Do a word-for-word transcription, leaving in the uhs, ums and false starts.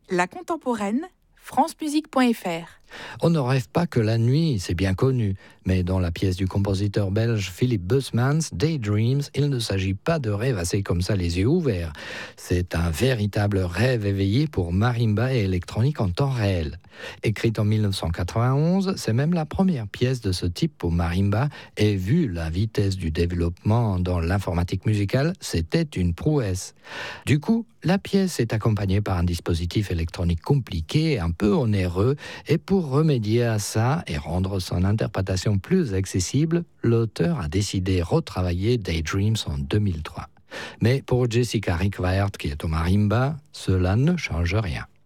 La contemporaine, francemusique point f r. On ne rêve pas que la nuit, c'est bien connu, mais dans la pièce du compositeur belge Philippe Busmans, Daydreams, il ne s'agit pas de rêvasser comme ça les yeux ouverts. C'est un véritable rêve éveillé pour marimba et électronique en temps réel. Écrite en dix-neuf cent quatre-vingt-onze, c'est même la première pièce de ce type pour marimba, et vu la vitesse du développement dans l'informatique musicale, c'était une prouesse. Du coup, la pièce est accompagnée par un dispositif électronique compliqué, un peu onéreux, et pour remédier à ça et rendre son interprétation plus accessible, l'auteur a décidé de retravailler Daydreams en deux mille trois. Mais pour Jessica Requaert, qui est au marimba, cela ne change rien.